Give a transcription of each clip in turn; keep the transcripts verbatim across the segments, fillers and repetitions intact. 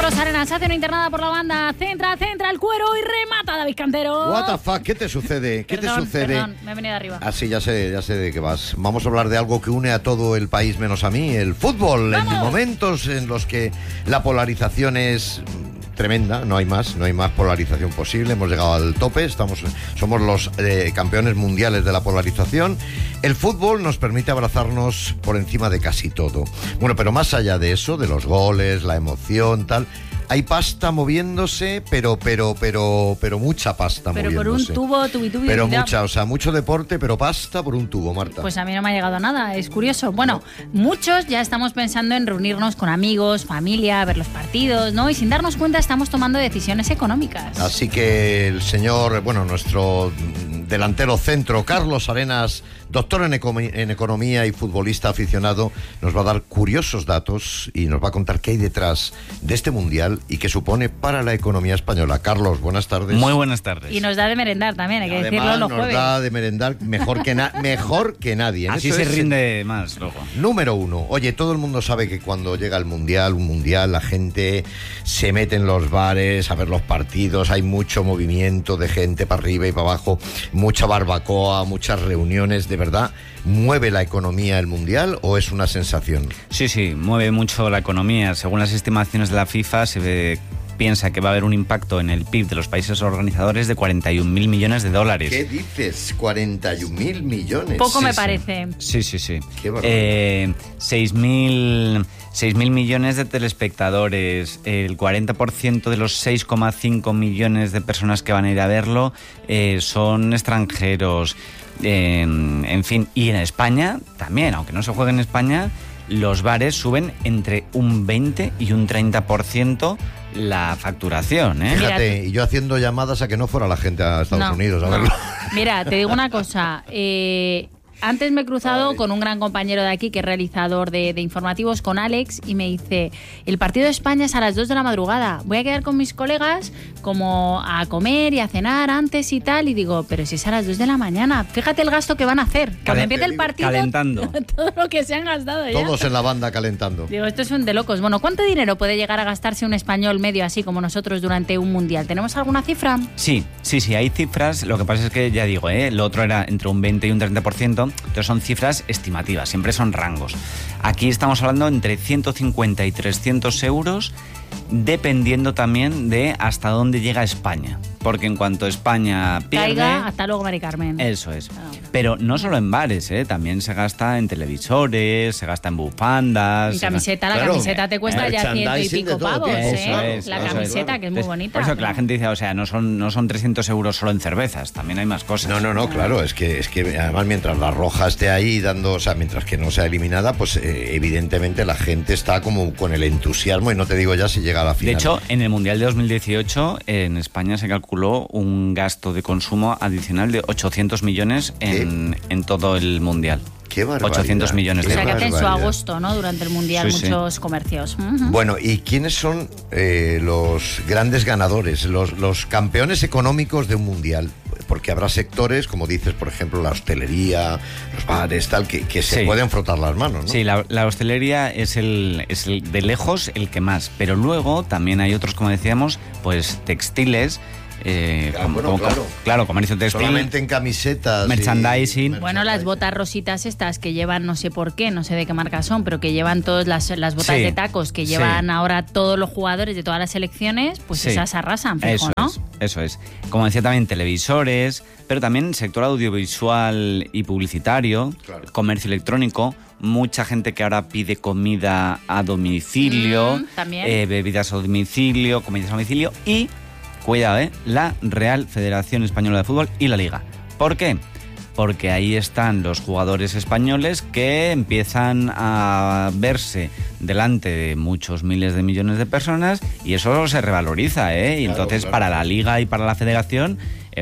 Carlos Arenas hace una internada por la banda, centra, centra el cuero y remata David Cantero. What the fuck, ¿qué te sucede? ¿Qué perdón, te sucede? Perdón, me he venido arriba. Ah, sí, ya sé, ya sé de qué vas. Vamos a hablar de algo que une a todo el país menos a mí, el fútbol. ¡Vamos! En momentos en los que la polarización es tremenda, no hay más, no hay más polarización posible, hemos llegado al tope, estamos, somos los eh, campeones mundiales de la polarización. El fútbol nos permite abrazarnos por encima de casi todo. Bueno, pero más allá de eso, de los goles, la emoción, tal, hay pasta moviéndose, pero, pero, pero, pero mucha pasta Pero moviéndose. por un tubo, tubi, tubi, Pero tubi, mucha, o sea, mucho deporte, pero pasta por un tubo, Marta. Pues a mí no me ha llegado nada, es curioso. Bueno, muchos ya estamos pensando en reunirnos con amigos, familia, ver los partidos, ¿no? Y sin darnos cuenta estamos tomando decisiones económicas. Así que el señor, bueno, nuestro delantero centro, Carlos Arenas, doctor en, eco en economía y futbolista aficionado, nos va a dar curiosos datos y nos va a contar qué hay detrás de este mundial y qué supone para la economía española. Carlos, buenas tardes. Muy buenas tardes. Y nos da de merendar también, hay que Además, decirlo los nos jueves. da de merendar mejor que, na mejor que nadie. Así Eso se es rinde el... más luego. Número uno. Oye, todo el mundo sabe que cuando llega el mundial, un mundial, la gente se mete en los bares a ver los partidos, hay mucho movimiento de gente para arriba y para abajo, mucha barbacoa, muchas reuniones. ¿De verdad mueve la economía el mundial o es una sensación? Sí, sí, mueve mucho la economía. Según las estimaciones de la FIFA, se ve... piensa que va a haber un impacto en el P I B de los países organizadores de cuarenta y un mil millones de dólares. ¿Qué dices? cuarenta y un mil millones. Poco Sí, me sí. parece. Sí, sí, sí. Qué barbaridad. Eh, seis mil millones de telespectadores, el cuarenta por ciento de los seis coma cinco millones de personas que van a ir a verlo eh, son extranjeros. Eh, en fin, y en España también, aunque no se juegue en España, los bares suben entre un veinte y un treinta por ciento la facturación, ¿eh? Fíjate, y yo haciendo llamadas a que no fuera la gente a Estados No, Unidos a no. verlo. Mira, te digo una cosa. Eh, antes me he cruzado Ay. con un gran compañero de aquí, que es realizador de, de informativos, con Alex, y me dice, el partido de España es a las dos de la madrugada. Voy a quedar con mis colegas como a comer y a cenar antes y tal. Y digo, pero si es a las dos de la mañana. Fíjate el gasto que van a hacer. Cuando Calen- empiece el partido, calentando. todo lo que se han gastado ya. Todos en la banda calentando. Digo, esto es un de locos. Bueno, ¿cuánto dinero puede llegar a gastarse un español medio así como nosotros durante un mundial? ¿Tenemos alguna cifra? Sí, sí, sí, hay cifras. Lo que pasa es que, ya digo, ¿eh? Lo otro era entre un veinte y un treinta por ciento. Entonces son cifras estimativas, siempre son rangos. Aquí estamos hablando entre ciento cincuenta y trescientos euros, dependiendo también de hasta dónde llega España. Porque en cuanto España pierde... Caiga, hasta luego, Mari Carmen. Eso es. Ah. Pero no solo en bares, ¿eh? También se gasta en televisores, se gasta en bufandas... Mi se camiseta, la Claro. camiseta te cuesta ya ciento y Merchandising pico de todo pavos, tipo, ¿eh? Eso es, la eso es, camiseta, claro. que es muy Es- bonita. Por eso que la gente dice, o sea, no son, no son trescientos euros solo en cervezas, también hay más cosas. No, no, no, claro, es que, es que además mientras la roja esté ahí dando, o sea, mientras que no sea eliminada, pues eh, evidentemente la gente está como con el entusiasmo y no te digo ya si llega a la De final. hecho, en el Mundial de dos mil dieciocho, en España se calculó un gasto de consumo adicional de ochocientos millones en, en todo el Mundial. Qué barbaridad. ochocientos millones O de sea, que euros. hacen su barbaridad. agosto, ¿no? Durante el mundial, Sí, sí. muchos comercios. Ujú. Bueno, ¿y quiénes son eh, los grandes ganadores, los, los campeones económicos de un mundial? Porque habrá sectores, como dices, por ejemplo, la hostelería, los bares, tal, que, que se Sí. pueden frotar las manos, ¿no? Sí, la, la hostelería es el, es el de lejos el que más, pero luego también hay otros, como decíamos, pues textiles, eh, Claro, como- bueno, como- claro. claro, comercio textil, Solamente en camisetas. y- Merchandising. Bueno, las botas rositas estas que llevan, no sé por qué, no sé de qué marca son, pero que llevan todas las, las botas Sí, de tacos que sí. llevan ahora todos los jugadores de todas las selecciones, pues Sí. esas arrasan, fijo, Eso ¿no? es, eso es. Como decía también, televisores, pero también sector audiovisual y publicitario, Claro. comercio electrónico, mucha gente que ahora pide comida a domicilio, Mm, también. eh, bebidas a domicilio, comidas a domicilio y, cuidado, eh, la Real Federación Española de Fútbol y la Liga. ¿Por qué? Porque ahí están los jugadores españoles que empiezan a verse delante de muchos miles de millones de personas y eso se revaloriza, ¿eh? Y Claro, entonces claro. para la Liga y para la Federación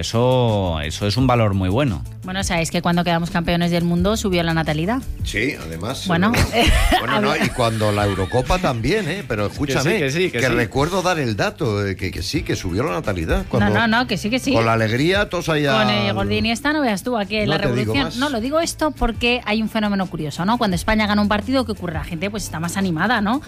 eso, eso es un valor muy bueno. Bueno, sabéis que cuando quedamos campeones del mundo subió la natalidad. Sí, además. Bueno, eh, bueno, no, y cuando la Eurocopa también, ¿eh? Pero escúchame, Que sí, que sí, que sí. recuerdo dar el dato, eh, que, que sí, que subió la natalidad. Cuando, no, no, no, que sí, que sí. Con la alegría, todos allá. Con el Gordini esta, no veas tú, aquí en No la te digo revolución. más. No, lo digo esto porque hay un fenómeno curioso, ¿no? Cuando España gana un partido, ¿qué ocurre? La gente pues está más animada, ¿no?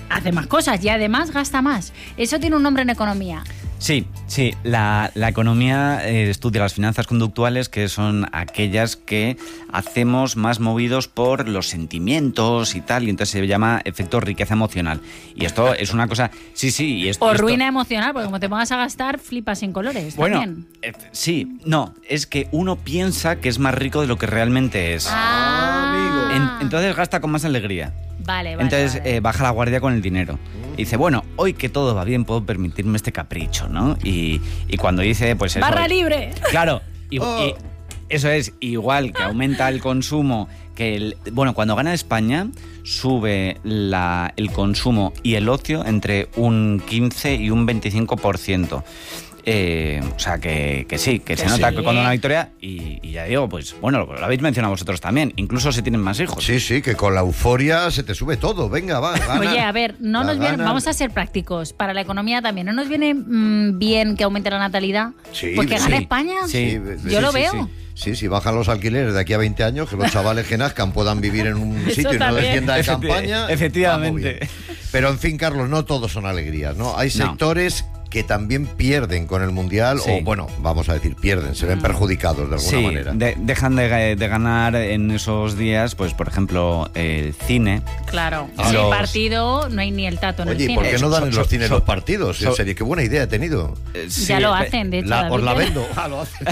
hace más cosas y además gasta más. Eso tiene un nombre en economía. Sí, sí. La, la economía eh, estudia las finanzas conductuales, que son aquellas que hacemos más movidos por los sentimientos y tal, y entonces se llama efecto riqueza emocional. Y esto es una cosa... Sí, sí. Y esto, o esto... ruina emocional, porque como te pongas a gastar, flipas en colores. Bueno, también. Eh, sí, no. Es que uno piensa que es más rico de lo que realmente es. Ah, amigo. En, entonces gasta con más alegría. Vale, vale. Entonces vale. Eh, baja la guardia con el dinero. Y dice, bueno, hoy que todo va bien puedo permitirme este capricho, ¿no? Y, y cuando dice, pues eso... ¡Barra libre! Claro, y, Oh. y eso es igual que aumenta el consumo, que el, bueno, cuando gana España sube la, el consumo y el ocio entre un quince y un veinticinco por ciento. Eh, o sea, que, que sí, que, que se nota sí. que cuando una victoria, y, y ya digo, pues bueno, lo, lo habéis mencionado vosotros también, incluso se tienen más hijos. Sí, sí, que con la euforia se te sube todo. Venga, va, gana. Oye, a ver, no La nos viene, gana. vamos a ser prácticos. Para la economía también, ¿no nos viene mmm, bien que aumente la natalidad? Sí, Pues que sí. gane España. Sí, Yo sí, lo sí, veo. sí. Sí, si bajan los alquileres de aquí a veinte años, que los chavales que nazcan puedan vivir en un Eso sitio y no de también. tienda de Efecti- campaña. efectivamente. vamos bien. Pero en fin, Carlos, no todos son alegrías, ¿no? Hay No. sectores que también pierden con el Mundial, Sí. o bueno, vamos a decir, pierden, se ven perjudicados de alguna Sí, manera. de- dejan de, de ganar en esos días, pues por ejemplo, el cine. Claro. Ah, Sin el los- partido no hay ni el tato en Oye, el ¿y por cine. qué no dan So- en los so- cines so- los partidos? En so- serio, qué buena idea he tenido. Eh, Ya sí, lo pe- hacen, de hecho. La- David. os la vendo. Ah, lo hacen.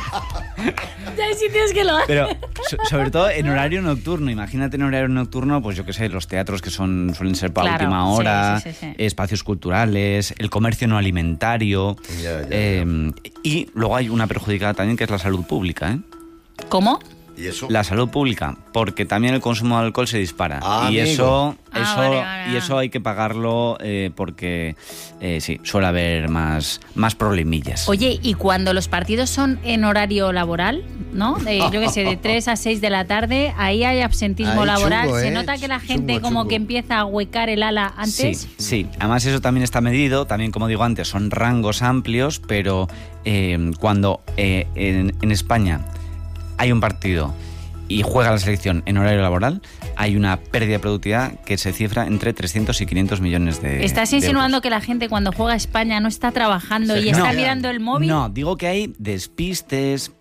Ya hay sitios que lo hacen. Pero so- sobre todo en horario nocturno. Imagínate en horario nocturno, pues yo qué sé, los teatros que son suelen ser para Claro, última sí, hora, sí, sí, sí. espacios culturales, el comercio no alimentario. Ya, ya, eh, y luego hay una perjudicada también, que es la salud pública, ¿eh? ¿Cómo? ¿Y eso? La salud pública, porque también el consumo de alcohol se dispara. Ah, y amigo. eso, Ah, eso, vale, vale, y eso hay que pagarlo eh, porque eh, sí, suele haber más, más problemillas. Oye, ¿y cuando los partidos son en horario laboral, ¿no? De, yo qué sé, de tres a seis de la tarde, ahí hay absentismo Ahí laboral. chungo, ¿Se ¿eh? nota que la gente Chungo, como chungo. que empieza a huecar el ala antes? Sí, sí. Además eso también está medido, también como digo antes, son rangos amplios, pero eh, cuando eh, en, en España hay un partido y juega la selección en horario laboral, hay una pérdida de productividad que se cifra entre trescientos y quinientos millones de ¿Estás de insinuando euros. que la gente cuando juega a España no está trabajando Se y está gana. mirando el móvil? No, digo que hay despistes,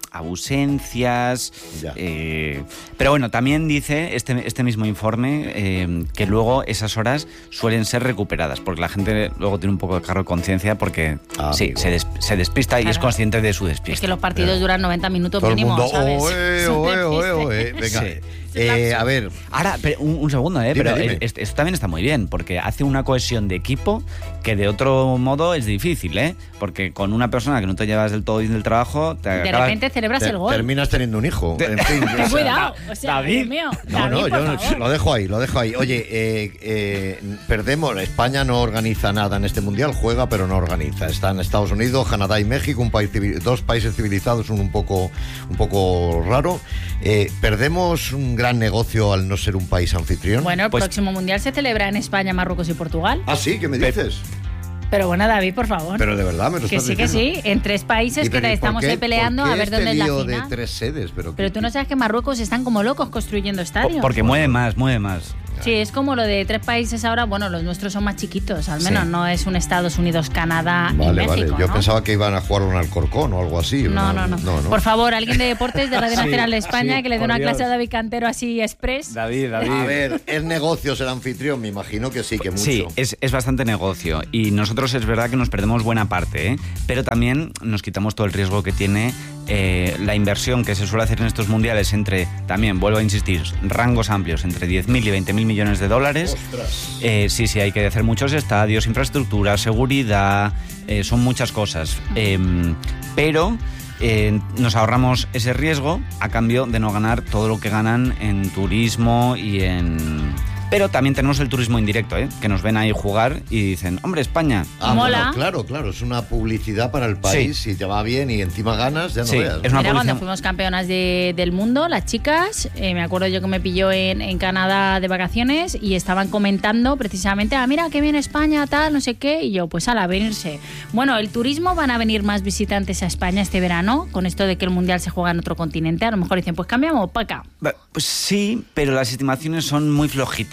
ausencias, Ya. eh, pero bueno, también dice este, este mismo informe eh, que luego esas horas suelen ser recuperadas, porque la gente luego tiene un poco de cargo de conciencia porque Ah, sí, amigo. se, des- se despista y Claro. es consciente de su Es despiste. que los partidos duran noventa minutos Todo el mínimo, mundo, ¿sabes? oe, Son oe, oe, despistes. oe. Venga, Sí. eh, a ver, Ahora, pero un, un segundo, ¿eh? Dime, pero dime. eh, esto, esto también está muy bien, porque hace una cohesión de equipo que de otro modo es difícil, ¿eh? Porque con una persona que no te llevas del todo bien del trabajo, te De acabas- repente celebras te- el gol. terminas teniendo un hijo. En fin, o Ten sea, cuidado. O sea, David. Dios mío. No, David, no, por yo favor. lo dejo ahí, lo dejo ahí. Oye, eh, eh, perdemos, España no organiza nada en este mundial, juega pero no organiza. Están Estados Unidos, Canadá y México, un país civil- dos países civilizados, un, un poco, un poco raro. Eh, perdemos un gran negocio al no ser un país anfitrión. Bueno, el Pues- próximo mundial se celebra en España, Marruecos y Portugal. Ah, sí, ¿qué me dices? Pero bueno, David, por favor. Pero de verdad me lo que estás sí, que diciendo. sí. En tres países ¿Y que pero ¿y por estamos qué- ahí peleando por a qué ver este dónde es la lío final. de tres sedes, pero, Pero qué- tú no sabes que Marruecos están como locos construyendo estadios. Porque mueve más, mueve más. Sí, es como lo de tres países ahora. Bueno, los nuestros son más chiquitos, al Sí. menos no es un Estados Unidos, Canadá Vale, y México. vale. Yo ¿no? pensaba que iban a jugar un Alcorcón o algo así. No, no, no, Por favor, alguien de deportes de Radio Sí, Nacional de España sí, que le dé por una Dios. clase a David Cantero así express. David, David. A ver, ¿es negocio ser anfitrión? Me imagino que sí, que mucho. Sí, es, es bastante negocio y nosotros es verdad que nos perdemos buena parte, ¿eh? Pero también nos quitamos todo el riesgo que tiene eh, la inversión que se suele hacer en estos mundiales entre, también vuelvo a insistir, rangos amplios, entre diez mil y veinte mil millones de dólares. Eh, sí, sí, hay que hacer muchos estadios, infraestructura, seguridad, eh, son muchas cosas. Eh, pero... Eh, nos ahorramos ese riesgo a cambio de no ganar todo lo que ganan en turismo y en... Pero también tenemos el turismo indirecto, ¿eh? Que nos ven ahí jugar y dicen, hombre, España. Ah, Mola. bueno, claro, claro, es una publicidad para el país. Si te va bien y encima ganas, ya no Sí, veas. es una Mira, cuando publicidad- fuimos campeonas de- del mundo, las chicas, eh, me acuerdo yo que me pilló en, en Canadá de vacaciones y estaban comentando precisamente, ah, mira, que viene España, tal, no sé qué, y yo, pues a la venirse. Bueno, el turismo, van a venir más visitantes a España este verano, con esto de que el Mundial se juega en otro continente, a lo mejor dicen, pues cambiamos para acá. Bah, Pues sí, pero las estimaciones son muy flojitas.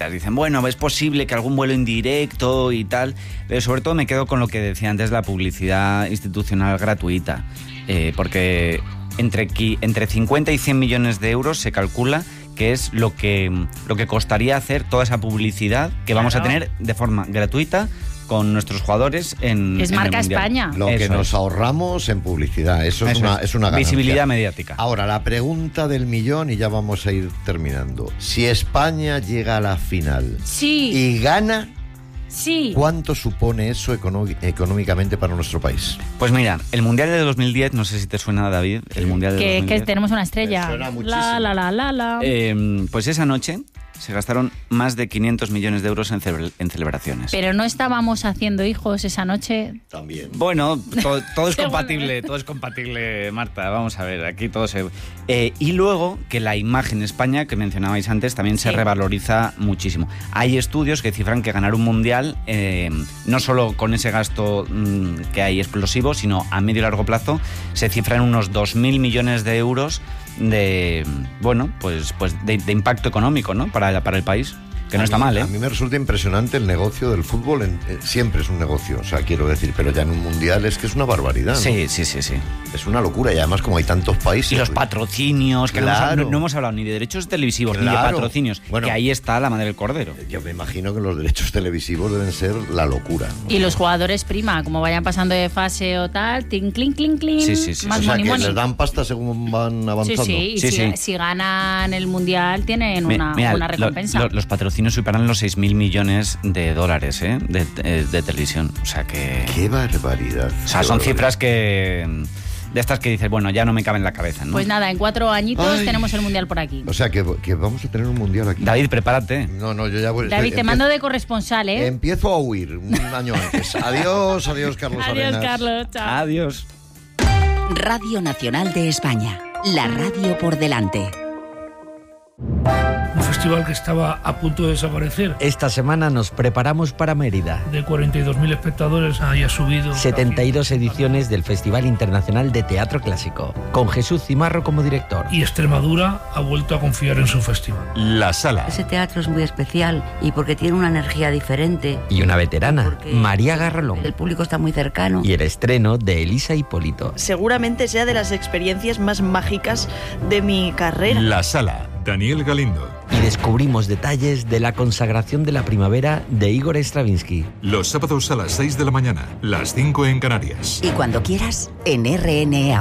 críticas. Dicen, bueno, es posible que algún vuelo indirecto y tal, pero sobre todo me quedo con lo que decía antes, la publicidad institucional gratuita, eh, porque entre, entre cincuenta y cien millones de euros se calcula que es lo que, lo que costaría hacer toda esa publicidad que claro. vamos a tener de forma gratuita con nuestros jugadores en, es en marca el Mundial. España. Lo Eso que nos es. ahorramos en publicidad, eso, eso es, una, es una ganancia. Visibilidad mediática. Ahora, la pregunta del millón, y ya vamos a ir terminando. Si España llega a la final sí. y gana, sí. ¿cuánto supone eso econó- económicamente para nuestro país? Pues mira, el Mundial de dos mil diez, no sé si te suena, David, el Sí. Mundial de que, dos mil diez. que tenemos una estrella. Me suena muchísimo. La, la, la, la, la. Eh, pues esa noche se gastaron más de quinientos millones de euros en, ce- en celebraciones. Pero no estábamos haciendo hijos esa noche. También. Bueno, to- todo es Seguro. compatible, todo es compatible, Marta. Vamos a ver, aquí todo se... Eh, y luego que la imagen España, que mencionabais antes, también se Sí. revaloriza muchísimo. Hay estudios que cifran que ganar un mundial, eh, no solo con ese gasto mmm, que hay explosivo, sino a medio y largo plazo, se cifra en unos dos mil millones de euros de, bueno, pues, pues de, de impacto económico, ¿no? Para, para el país. Que no A está mí- mal, ¿eh? A mí me resulta impresionante el negocio del fútbol. En, eh, siempre es un negocio, o sea, quiero decir, pero ya en un mundial es que es una barbaridad, ¿no? Sí, sí, sí, sí. Es una locura, y además como hay tantos países... Y los patrocinios, que no hemos- Claro. no, no hemos hablado ni de derechos televisivos ni de Claro. patrocinios, Bueno. que ahí está la madre del cordero. Yo me imagino que los derechos televisivos deben ser la locura, ¿no? Y los jugadores prima, como vayan pasando de fase o tal, tin, clink, clink, clink, Sí, sí, sí. más O sea, money, que money. les dan pasta según van Sí, avanzando. sí, y Sí, si, sí. si ganan el mundial tienen Mi- una, mira, una lo- recompensa. lo- los patrocinios superan los seis mil millones de dólares, ¿eh? de, de- de televisión. O sea que... ¡Qué barbaridad! O sea, qué son barbaridad. cifras que... De estas que dices, bueno, ya no me cabe en la cabeza, ¿no? Pues nada, en cuatro añitos Ay. tenemos el mundial por aquí. O sea, que, que vamos a tener un mundial aquí. David, prepárate. No, no, yo ya voy... David, estoy- te mando empiezo- de corresponsal, ¿eh? Empiezo a huir un año antes. Adiós, adiós, Carlos Adiós, Arenas. Carlos. Chao. Adiós. Radio Nacional de España. La radio por delante. Un festival que estaba a punto de desaparecer. Esta semana nos preparamos para Mérida. De cuarenta y dos mil espectadores haya subido. setenta y dos ediciones del Festival Internacional de Teatro Clásico, con Jesús Cimarro como director. Y Extremadura ha vuelto a confiar en su festival. La Sala. Ese teatro es muy especial y porque tiene una energía diferente. Y una veterana, Porque María Garrolón. El público está muy cercano. Y el estreno de Elisa Hipólito. Seguramente sea de las experiencias más mágicas de mi carrera. La Sala. Daniel Galindo. Y descubrimos detalles de la consagración de la primavera de Igor Stravinsky. Los sábados a las seis de la mañana, las cinco en Canarias. Y cuando quieras, en R N A.